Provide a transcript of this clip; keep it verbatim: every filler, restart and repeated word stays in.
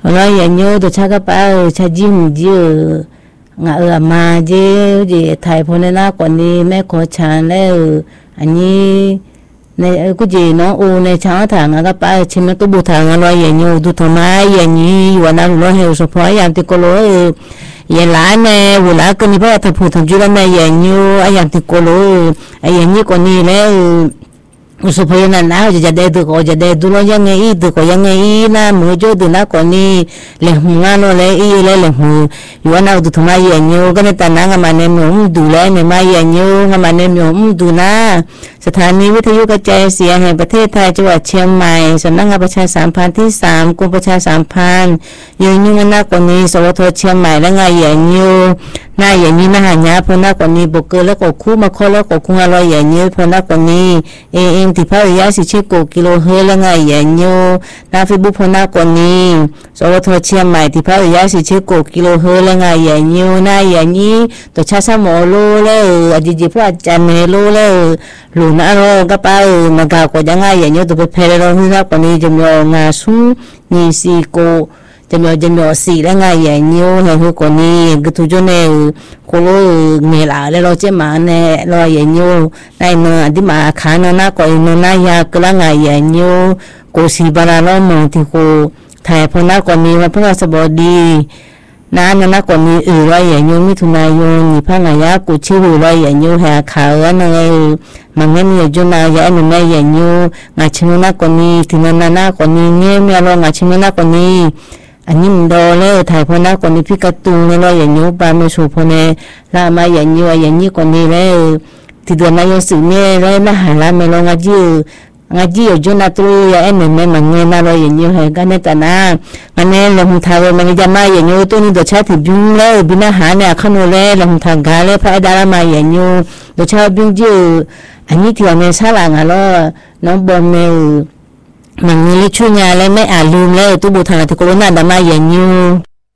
lo ya nyo to cha ka pa cha ji mu ji nga ơ ma je je thai phone na ko ni me ko chan le ani ne ku ji no u ne cha tha nga ka pa chi me to bu tha nga lo ya nyo du tho ma ya ni wa na lo he so pho ya ti ko lo ye la ne wo la ko ni ba ta phu thong ju la me ya nyo a ya ti ko lo a ya ni ko ni le uso pho na na ja de du ko ja de du lo ya nge i du ko ya nge i na mu jo du na ko ni le hu nga no le i le le hu yo na du thoma ye nyo ga ne ta na nga ma ne mu du le ne ma ye nyo nga ma ne mu du naสถานีวิทยุกระจายเสียงแห่งประเทศไทยจังหวัดเชียงใหม่สำนักงานประชาสัมพันธ์ที่สามกรมประชาสัมพันธ์ยืนยันนักกว่านี้สวทเชียงใหม่และงานใหญ่ยูนายอย่างนี้มหาญาพนักกว่านี้บุกเกอแล้วก็คู่มาข้อแล้วก็คู่อร่อยใหญ่ยูพนักกว่านี้เอเอ็มที่พระยาสิชิโกกิโลเฮและงานใหญ่ยูนาฟิบุพนักกว่านี้สวทเชียงใหม่ที่พระยาสิชิโกกิโลเฮและงานใหญ่ยูนายอย่างนี้ตัวชาซาโมโลแล้วอดีตพระอาจารย์เมโลแล้วหลุนะเราก็ไปมาเก่าก็ยังไงอย่างนี้ตัวเพลเราที่นักกว่านี้จะมีงาสู้นี่สีโกจะมีจะมีสีแล้วไงอย่างนี้เห็นกว่านี้ก็ทุกคนเนี่ยคนเราเมื่อไรเราจะมาเนี่ยเราอย่างนี้ในเมื่อที่มาขายนักก็อินนักยากก็แล้วไงอย่างนี้ก็สีบาราเรามองที่โคไทยพนักกว่านี้มาเพื่อสบายดีน้านักกว่านี้เออว่าอย่างนี้มิถุนายนนี่พระนายากุชิวว่าอย่างนี้หาข่าวว่าไงมันไม่มีจุนายาหนึ่งไม่อย่างนี้งาชิมนักกว่านี้ถึงนั้นนักกว่านี้เงี้ยมีอะไรงาชิมนักกว่านี้อันนี้มันโดนเลยถ่ายพนักกว่านี้พิกาตูเนี่ยว่าอย่างนี้ปาไม่สูบพเนี่ยละมาอย่างนี้ว่าอย่างนี้กว่านี้เลยที่เดือนนายนสื่อเนี่ยเลยมหาลัยไม่ลงอาจีงาจีอยู่จุนนัตุยาเอ็นเนี่ยมันเงี้ยน่าเราอย่างนี้เหรอกันเนี่ยแต่นะมันเนี่ยเราทำมันจะมาอย่างนี้ตัวนี้เดี๋ยวใช้ถึงยุ่งเลยบินอาหารเนี่ยขนมเลยเราทำกันเลยพระดารามาอย่างนี้เดี๋ยวใช้บินจีอันนี้ที่เราเนี่ยสร้างอะไรน้องบอมเนี่ยมันมีช่วยงานเลยไม่อาลืมเลยตู้บูทางที่โควิดน่ะดามาอย่างนี้